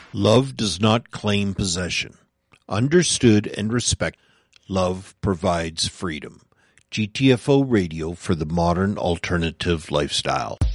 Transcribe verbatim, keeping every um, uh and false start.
Love does not claim possession. Understood and respected, love provides freedom. G T F O Radio for the modern alternative lifestyle.